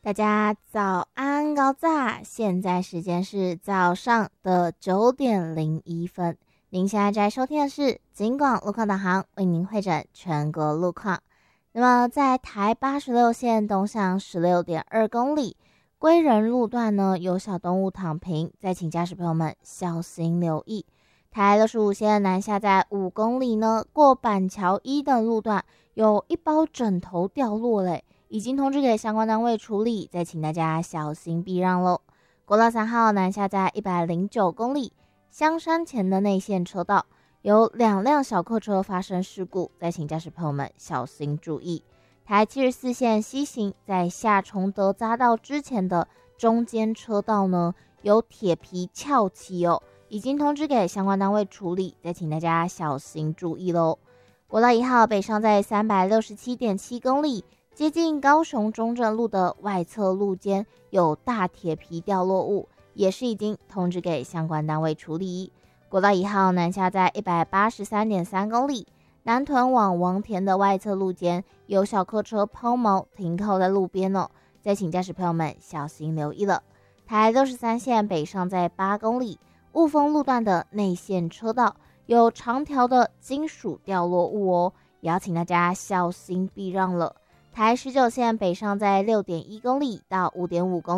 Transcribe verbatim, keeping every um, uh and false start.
大家早安高炸，现在时间是早上的九点零一分。您现在在收听的是警广路况导航，为您会诊全国路况。那么在台八十六线东向 十六点二 公里归仁路段呢，有小动物躺平，再请驾驶朋友们小心留意。台六十五线南下在五公里呢，过板桥一的路段有一包枕头掉落嘞，已经通知给相关单位处理，再请大家小心避让喽。国道三号南下在一百零九公里香山前的内线车道有两辆小客车发生事故，再请驾驶朋友们小心注意。台七十四线西行在下崇德匝道之前的中间车道呢，有铁皮翘起哦，已经通知给相关单位处理，再请大家小心注意喽。国道一号北上在 三百六十七点七 公里接近高雄中正路的外侧路肩有大铁皮掉落物，也是已经通知给相关单位处理。国道一号南下在 一百八十三点三 公里南屯往王田的外侧路肩有小客车抛锚停靠在路边哦，再请驾驶朋友们小心留意了。台六十三线北上在八公里雾峰路段的内线车道有长条的金属掉落物哦，也要请大家小心避让了。台十九线北上在 六点一 公里到 五点五 公里